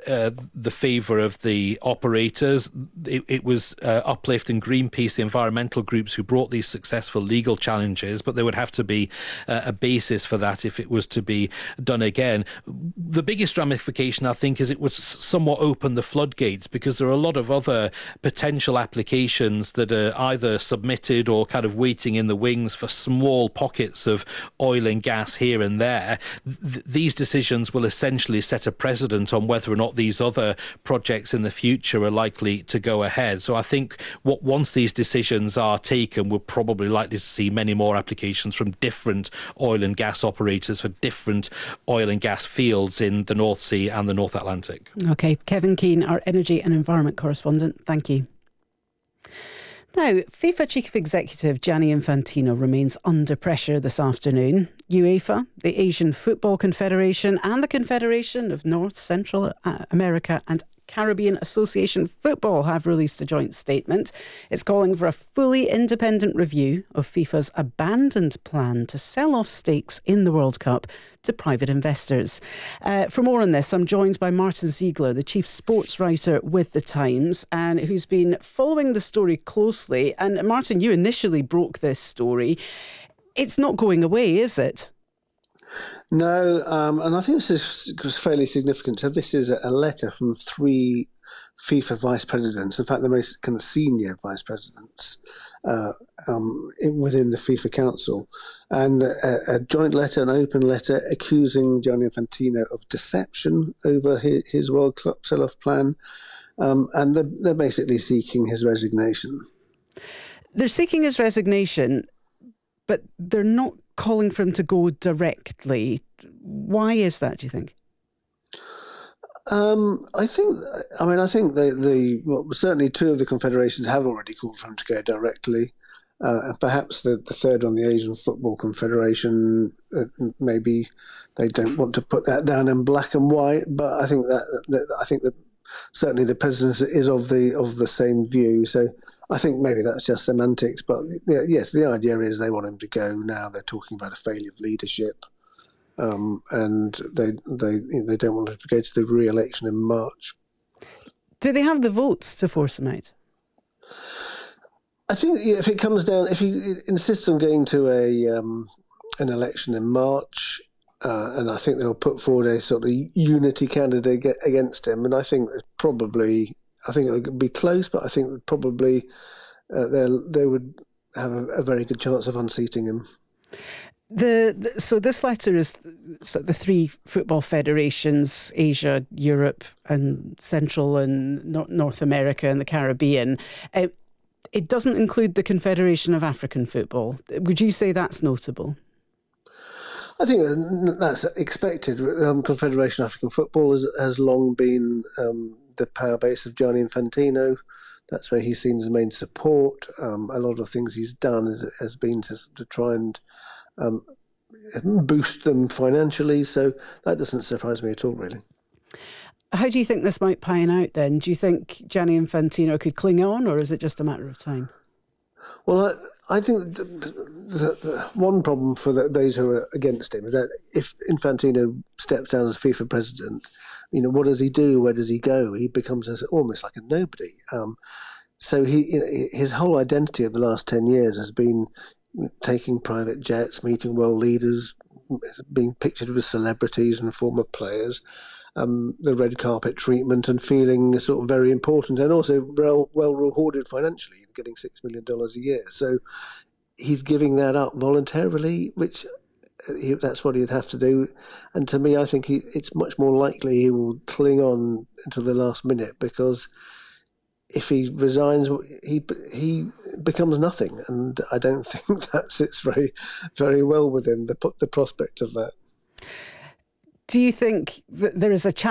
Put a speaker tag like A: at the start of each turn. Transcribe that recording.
A: the favour of the operators. It was Uplift and Greenpeace, the environmental groups, who brought these successful legal challenges, but there would have to be a basis for that if it was to be done again. The biggest ramification, I think, is it was somewhat open the floodgates, because there are a lot of other potential applications that are either submitted or kind of waiting in the wings for small pockets of oil and gas here and there. These decisions will essentially set a precedent on whether or not these other projects in the future are likely to go ahead. So I think once these decisions are taken, we're probably likely to see many more applications from different oil and gas operators for different oil and gas fields in the North Sea and the North Atlantic. OK,
B: Kevin Keane, our energy and environment correspondent, thank you. Now, FIFA Chief Executive Gianni Infantino remains under pressure this afternoon. UEFA, the Asian Football Confederation and the Confederation of North, Central America and Caribbean Association Football have released a joint statement. It's calling for a fully independent review of FIFA's abandoned plan to sell off stakes in the World Cup to private investors. For more on this, I'm joined by Martin Ziegler, the chief sports writer with The Times, and who's been following the story closely. And Martin, you initially broke this story. It's not going away, is it?
C: No, and I think this is fairly significant. So this is a letter from 3 FIFA vice presidents, in fact the most kind of senior vice presidents within the FIFA Council, and a joint letter, an open letter accusing Gianni Infantino of deception over his World Cup sell-off plan, and they're basically seeking his resignation.
B: They're seeking his resignation, but they're not calling for him to go directly. Why is that, do you think?
C: I think certainly 2 of the confederations have already called for him to go directly. Perhaps the third one, the Asian Football Confederation, maybe they don't want to put that down in black and white. But I think that certainly the president is of the same view. So I think maybe that's just semantics, but yes, the idea is they want him to go now. They're talking about a failure of leadership, and they don't want him to go to the re-election in March.
B: Do they have the votes to force him out?
C: I think if it comes down, if he insists on going to an election in March, and I think they'll put forward a sort of unity candidate against him, and I think it'll be close, but I think that probably they would have a very good chance of unseating him.
B: So this letter is the 3 football federations, Asia, Europe and Central and North America and the Caribbean. It doesn't include the Confederation of African Football. Would you say that's notable?
C: I think that's expected. Confederation of African Football has long been the power base of Gianni Infantino. That's where he's seen his main support. A lot of things he's done has been to try and boost them financially. So that doesn't surprise me at all, really.
B: How do you think this might pan out then? Do you think Gianni Infantino could cling on, or is it just a matter of time?
C: Well, I think the one problem for those who are against him is that if Infantino steps down as FIFA president, what does he do? Where does he go? He becomes almost like a nobody. So his whole identity of the last 10 years has been taking private jets, meeting world leaders, being pictured with celebrities and former players, the red carpet treatment, and feeling sort of very important and also well rewarded financially, getting $6 million a year. So he's giving that up voluntarily, which that's what he'd have to do. And to me, I think it's much more likely he will cling on until the last minute, because if he resigns, he becomes nothing, and I don't think that sits very, very well with him. The prospect of that.
B: Do you think that there is a chance